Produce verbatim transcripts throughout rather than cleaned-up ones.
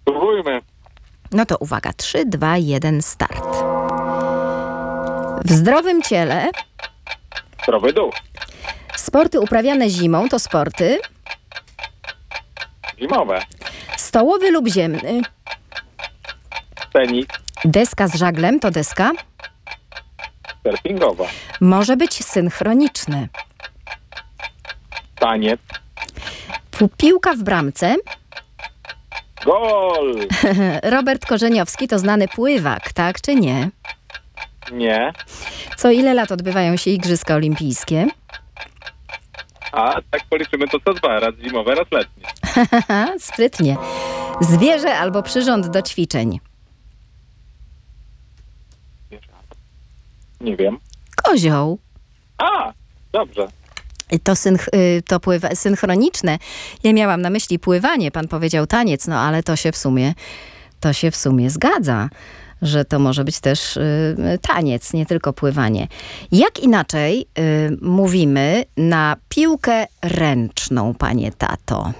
Spróbujmy. No to uwaga, trzy, dwa, jeden, start. W zdrowym ciele Zdrowy duch. sporty uprawiane zimą to sporty Zimowe. stołowy lub ziemny. Tenis. Deska z żaglem to deska. Surfingowa. Może być synchroniczny. Taniec. Pu- Piłka w bramce. Gol. Robert Korzeniowski to znany pływak, tak czy nie? Nie. Co ile lat odbywają się Igrzyska Olimpijskie? A tak policzymy to co dwa. Raz zimowe, raz letnie. Haha, sprytnie. Zwierzę albo przyrząd do ćwiczeń. Nie wiem. Kozioł. A, dobrze. To, synch, y, to pływa, synchroniczne. Ja miałam na myśli pływanie, pan powiedział taniec, no ale to się w sumie, to się w sumie zgadza, że to może być też y, taniec, nie tylko pływanie. Jak inaczej y, mówimy na piłkę ręczną, panie tato?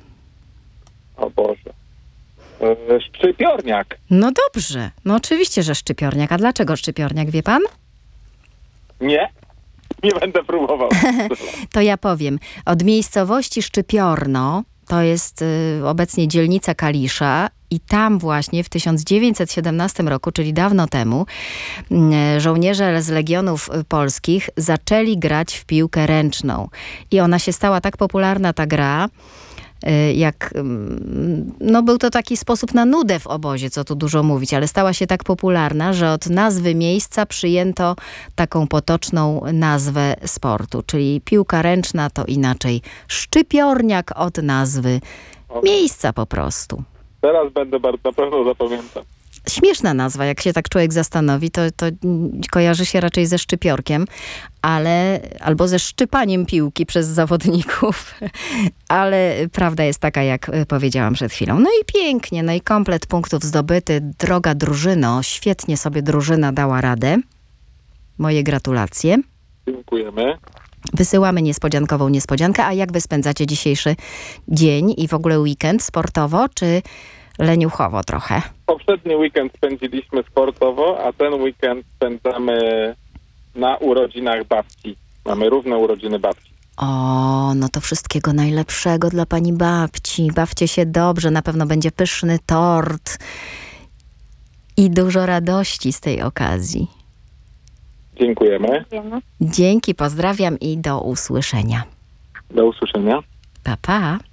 O Boże. E, Szczypiorniak. No dobrze, no oczywiście, że szczypiorniak. A dlaczego szczypiorniak, wie pan? Nie. Nie będę próbował. To ja powiem. Od miejscowości Szczypiorno, to jest y, obecnie dzielnica Kalisza, i tam właśnie w tysiąc dziewięćset siedemnastym roku, czyli dawno temu, y, żołnierze z Legionów Polskich zaczęli grać w piłkę ręczną. I ona się stała tak popularna, ta gra, y, jak, y, no był to taki sposób na nudę w obozie, co tu dużo mówić, ale stała się tak popularna, że od nazwy miejsca przyjęto taką potoczną nazwę sportu, czyli piłka ręczna to inaczej szczypiorniak od nazwy miejsca po prostu. Teraz będę bardzo na pewno zapamiętam. Śmieszna nazwa, jak się tak człowiek zastanowi, to, to kojarzy się raczej ze szczypiorkiem, ale albo ze szczypaniem piłki przez zawodników, ale prawda jest taka, jak powiedziałam przed chwilą. No i pięknie, no i komplet punktów zdobyty. Droga drużyno, świetnie sobie drużyna dała radę. Moje gratulacje. Dziękujemy. Wysyłamy niespodziankową niespodziankę. A jak wy spędzacie dzisiejszy dzień i w ogóle weekend sportowo, czy leniuchowo trochę? Poprzedni weekend spędziliśmy sportowo, a ten weekend spędzamy na urodzinach babci. Mamy równe urodziny babci. O, no to wszystkiego najlepszego dla pani babci. Bawcie się dobrze, na pewno będzie pyszny tort i dużo radości z tej okazji. Dziękujemy. Dzięki, pozdrawiam i do usłyszenia. Do usłyszenia. Pa, pa.